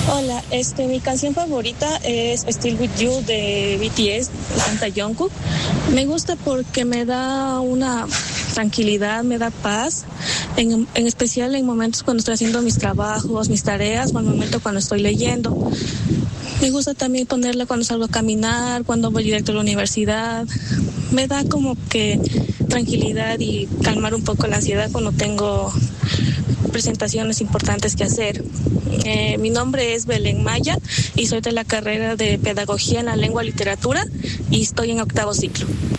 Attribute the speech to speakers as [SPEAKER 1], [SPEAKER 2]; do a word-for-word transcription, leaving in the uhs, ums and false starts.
[SPEAKER 1] Hola, este, mi canción favorita es Still With You de B T S, de canta Jungkook. Me gusta porque me da una tranquilidad, me da paz, en, en especial en momentos cuando estoy haciendo mis trabajos, mis tareas, o al momento cuando estoy leyendo. Me gusta también ponerla cuando salgo a caminar, cuando voy directo a la universidad. Me da como que tranquilidad y calmar un poco la ansiedad cuando tengo presentaciones importantes que hacer. Eh, mi nombre es Belén Maya y soy de la carrera de Pedagogía en la Lengua y Literatura y estoy en octavo ciclo.